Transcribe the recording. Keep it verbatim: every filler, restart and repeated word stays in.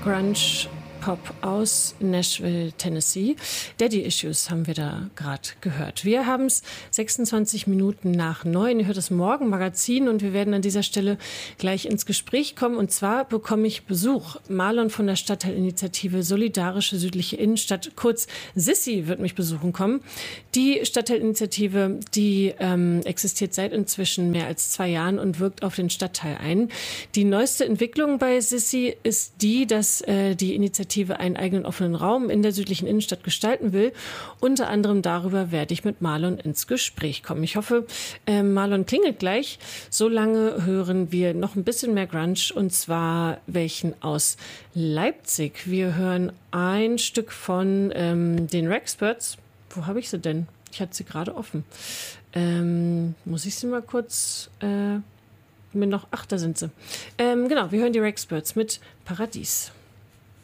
Grunge Pop aus Nashville, Tennessee. Daddy Issues haben wir da gerade gehört. Wir haben es sechsundzwanzig Minuten nach neun. Ihr hört das Morgenmagazin und wir werden an dieser Stelle gleich ins Gespräch kommen. Und zwar bekomme ich Besuch. Marlon von der Stadtteilinitiative Solidarische Südliche Innenstadt, kurz Sissi, wird mich besuchen kommen. Die Stadtteilinitiative, die ähm, existiert seit inzwischen mehr als zwei Jahren und wirkt auf den Stadtteil ein. Die neueste Entwicklung bei Sissi ist die, dass äh, die Initiative einen eigenen offenen Raum in der südlichen Innenstadt gestalten will. Unter anderem darüber werde ich mit Marlon ins Gespräch kommen. Ich hoffe, äh, Marlon klingelt gleich. Solange hören wir noch ein bisschen mehr Grunge, und zwar welchen aus Leipzig. Wir hören ein Stück von ähm, den Rexperts. Wo habe ich sie denn? Ich hatte sie gerade offen. Ähm, muss ich sie mal kurz... Äh, mir noch, ach, da sind sie. Ähm, genau, wir hören die Rexperts mit Paradies.